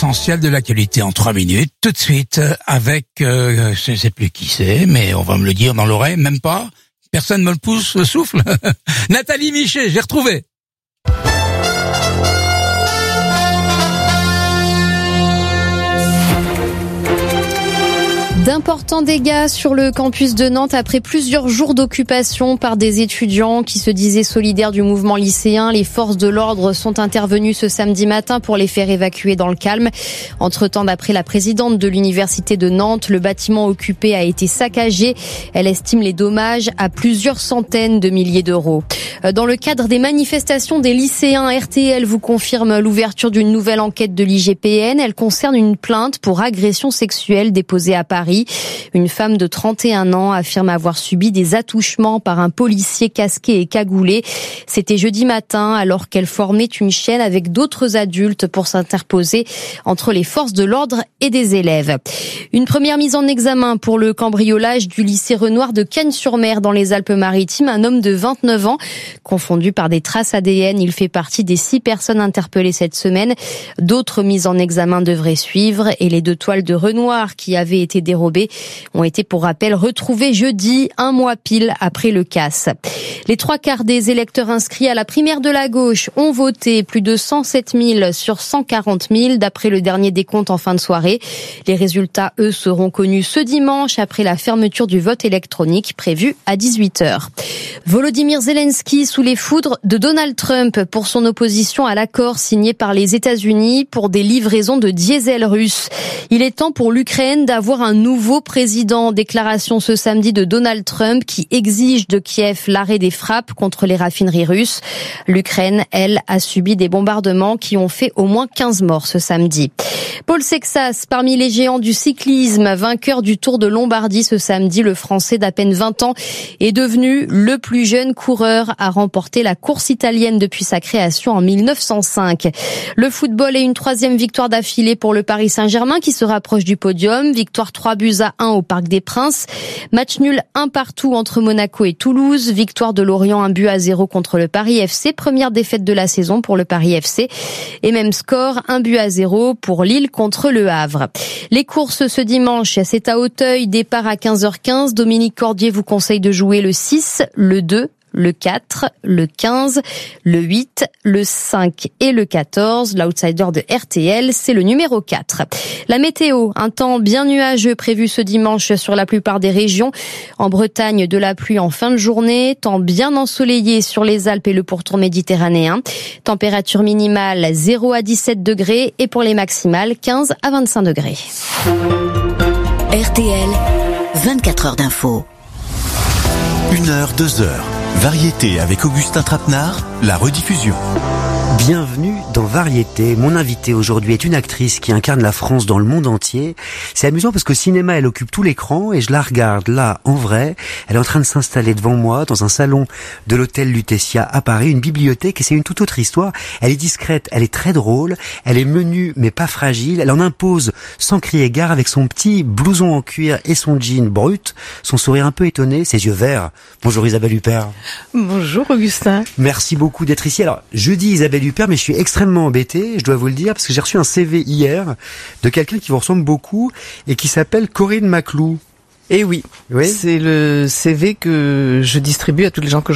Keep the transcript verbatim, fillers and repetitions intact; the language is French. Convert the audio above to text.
l'essentiel de l'actualité en trois minutes, tout de suite, avec, euh, je ne sais plus qui c'est, mais on va me le dire dans l'oreille, même pas. Personne me le pousse, le souffle. Nathalie Michet, j'ai retrouvé. D'importants dégâts sur le campus de Nantes après plusieurs jours d'occupation par des étudiants qui se disaient solidaires du mouvement lycéen. Les forces de l'ordre sont intervenues ce samedi matin pour les faire évacuer dans le calme. Entre-temps, d'après la présidente de l'université de Nantes, le bâtiment occupé a été saccagé. Elle estime les dommages à plusieurs centaines de milliers d'euros. Dans le cadre des manifestations des lycéens, R T L vous confirme l'ouverture d'une nouvelle enquête de l'I G P N. Elle concerne une plainte pour agression sexuelle déposée à Paris. Une femme de trente et un ans affirme avoir subi des attouchements par un policier casqué et cagoulé. C'était jeudi matin alors qu'elle formait une chaîne avec d'autres adultes pour s'interposer entre les forces de l'ordre et des élèves. Une première mise en examen pour le cambriolage du lycée Renoir de Cagnes-sur-Mer dans les Alpes-Maritimes. Un homme de vingt-neuf ans, confondu par des traces A D N. Il fait partie des six personnes interpellées cette semaine. D'autres mises en examen devraient suivre et les deux toiles de Renoir qui avaient été dérobées ont été pour rappel retrouvés jeudi, un mois pile après le casse. Les trois quarts des électeurs inscrits à la primaire de la gauche ont voté, plus de cent sept mille sur cent quarante mille d'après le dernier décompte en fin de soirée. Les résultats, eux, seront connus ce dimanche après la fermeture du vote électronique prévue à dix-huit heures. Volodymyr Zelensky sous les foudres de Donald Trump pour son opposition à l'accord signé par les États-Unis pour des livraisons de diesel russe. Il est temps pour l'Ukraine d'avoir un nouveau président. Déclaration ce samedi de Donald Trump qui exige de Kiev l'arrêt des frappes contre les raffineries russes. L'Ukraine, elle, a subi des bombardements qui ont fait au moins quinze morts ce samedi. Paul Sexas, parmi les géants du cyclisme, vainqueur du Tour de Lombardie ce samedi, le Français d'à peine vingt ans est devenu le plus jeune coureur à remporter la course italienne depuis sa création en mille neuf cent cinq. Le football est une troisième victoire d'affilée pour le Paris Saint-Germain qui se rapproche du podium. Victoire trois buts à un au Parc des Princes. Match nul un partout entre Monaco et Toulouse. Victoire de Lorient un but à zéro contre le Paris F C. Première défaite de la saison pour le Paris F C. Et même score, un but à zéro pour Lille contre le Havre. Les courses ce dimanche, c'est à Auteuil. Départ à quinze heures quinze. Dominique Cordier vous conseille de jouer le six, le deux, le quatre, le quinze, le huit, le cinq et le quatorze. L'outsider de R T L, c'est le numéro quatre. La météo, un temps bien nuageux prévu ce dimanche sur la plupart des régions. En Bretagne, de la pluie en fin de journée. Temps bien ensoleillé sur les Alpes et le pourtour méditerranéen. Température minimale zéro à dix-sept degrés et pour les maximales quinze à vingt-cinq degrés. R T L, vingt-quatre heures d'info. Une heure, deux heures. Variété avec Augustin Trapenard, la rediffusion. Bienvenue dans Variété. Mon invitée aujourd'hui est une actrice qui incarne la France dans le monde entier. C'est amusant parce qu'au cinéma, elle occupe tout l'écran et je la regarde là, en vrai. Elle est en train de s'installer devant moi dans un salon de l'hôtel Lutetia à Paris, une bibliothèque, et c'est une toute autre histoire. Elle est discrète, elle est très drôle, elle est menue mais pas fragile. Elle en impose sans crier gare avec son petit blouson en cuir et son jean brut, son sourire un peu étonné, ses yeux verts. Bonjour Isabelle Huppert. Bonjour Augustin. Merci beaucoup d'être ici. Alors, je dis Isabelle Huppert, mais je suis extrêmement embêté, je dois vous le dire, parce que j'ai reçu un C V hier de quelqu'un qui vous ressemble beaucoup et qui s'appelle Corinne Maclou. Eh oui, oui, c'est le C V que je distribue à tous les gens que